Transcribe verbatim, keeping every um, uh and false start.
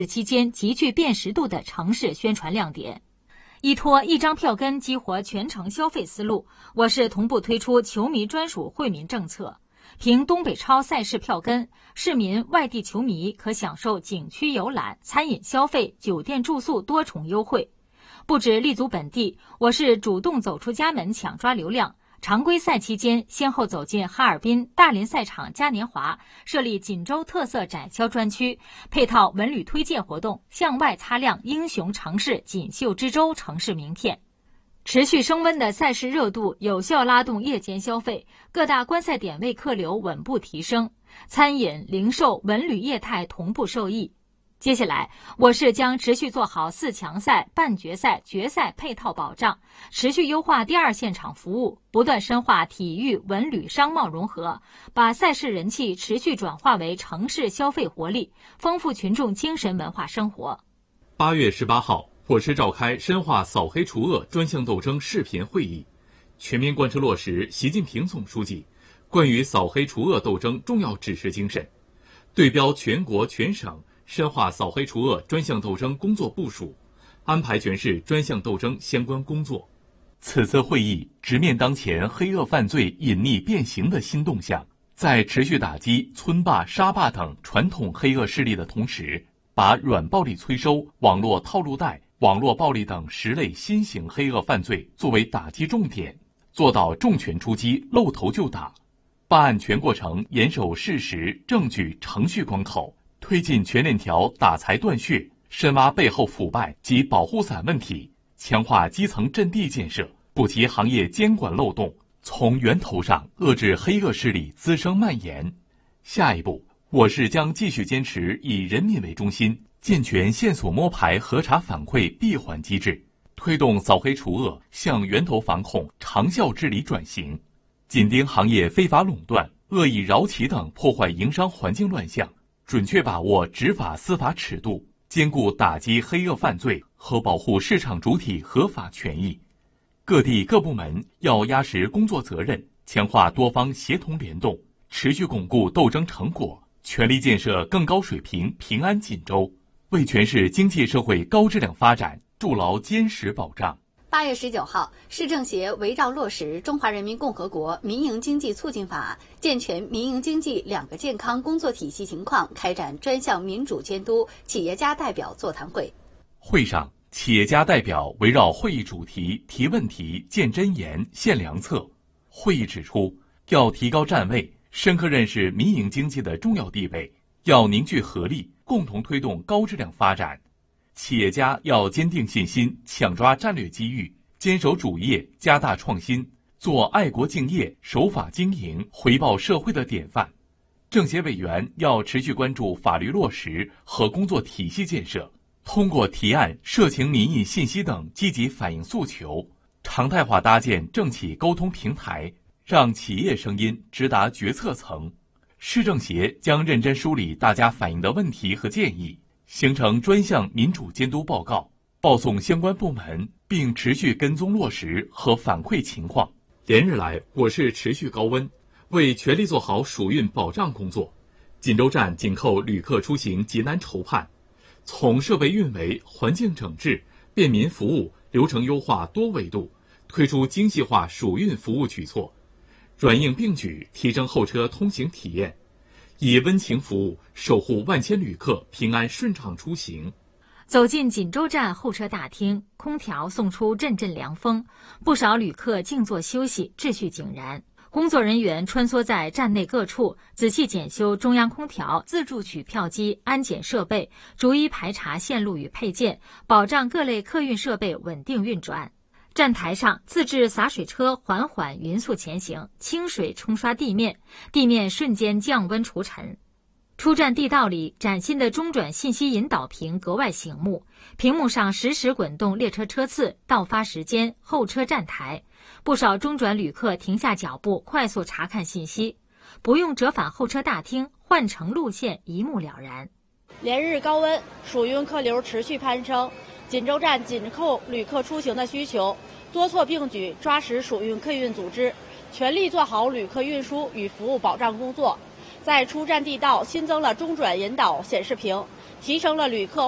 期间极具辨识度的城市宣传亮点。依托一张票根激活全程消费思路，我市同步推出球迷专属惠民政策。凭东北超赛事票根，市民外地球迷可享受景区游览、餐饮消费、酒店住宿多重优惠。不止立足本地，我市主动走出家门抢抓流量。常规赛期间，先后走进哈尔滨、大连赛场嘉年华，设立锦州特色展销专区，配套文旅推荐活动，向外擦亮英雄城市锦绣之州城市名片。持续升温的赛事热度有效拉动夜间消费，各大观赛点位客流稳步提升，餐饮、零售、文旅业态同步受益。接下来，我市将持续做好四强赛、半决赛、决赛配套保障，持续优化第二现场服务，不断深化体育、文旅、商贸融合，把赛事人气持续转化为城市消费活力，丰富群众精神文化生活。 八月十八号，我市召开深化扫黑除恶专项斗争视频会议，全面贯彻落实习近平总书记关于扫黑除恶斗争重要指示精神，对标全国全省深化扫黑除恶专项斗争工作部署，安排全市专项斗争相关工作。此次会议直面当前黑恶犯罪隐匿变形的新动向，在持续打击村霸、沙霸等传统黑恶势力的同时，把软暴力催收、网络套路贷、网络暴力等十类新型黑恶犯罪作为打击重点，做到重拳出击、露头就打，办案全过程严守事实、证据、程序关口，推进全链条打财断血，深挖背后腐败及保护伞问题，强化基层阵地建设，补齐行业监管漏洞，从源头上遏制黑恶势力滋生蔓延。下一步，我市将继续坚持以人民为中心，健全线索摸排、核查反馈闭环机制，推动扫黑除恶向源头防控长效治理转型，紧盯行业非法垄断、恶意扰企等破坏营商环境乱象，准确把握执法司法尺度，兼顾打击黑恶犯罪和保护市场主体合法权益。各地各部门要压实工作责任，强化多方协同联动，持续巩固斗争成果，全力建设更高水平平安锦州，为全市经济社会高质量发展筑牢坚实保障。 八月十九号，市政协围绕落实《中华人民共和国民营经济促进法》，健全民营经济两个健康工作体系情况，开展专项民主监督企业家代表座谈会。 会上，企业家代表围绕会议主题提问题、建真言、献良策。会议指出，要提高站位，深刻认识民营经济的重要地位，要凝聚合力，共同推动高质量发展。企业家要坚定信心，抢抓战略机遇，坚守主业，加大创新，做爱国敬业、守法经营、回报社会的典范。政协委员要持续关注法律落实和工作体系建设，通过提案、社情民意信息等积极反映诉求，常态化搭建政企沟通平台，让企业声音直达决策层。市政协将认真梳理大家反映的问题和建议，形成专项民主监督报告，报送相关部门，并持续跟踪落实和反馈情况。连日来，我市持续高温，为全力做好暑运保障工作，锦州站紧扣旅客出行急难愁盼，从设备运维、环境整治、便民服务、流程优化多维度推出精细化暑运服务举措，软硬并举提升候车通行体验，以温情服务守护万千旅客平安顺畅出行。 走进锦州站候车大厅，空调送出阵阵凉风，不少旅客静坐休息，秩序井然。工作人员穿梭在站内各处，仔细检修中央空调、自助取票机、安检设备，逐一排查线路与配件，保障各类客运设备稳定运转。站台上，自制洒水车缓缓匀速前行，清水冲刷地面，地面瞬间降温除尘。出站地道里，崭新的中转信息引导屏格外醒目，屏幕上实时滚动列车车次、到发时间、候车站台。不少中转旅客停下脚步，快速查看信息，不用折返候车大厅，换乘路线一目了然。 连日高温，暑运客流持续攀升，锦州站紧扣旅客出行的需求，多措并举，抓实暑运客运组织，全力做好旅客运输与服务保障工作。在出站地道新增了中转引导显示屏，提升了旅客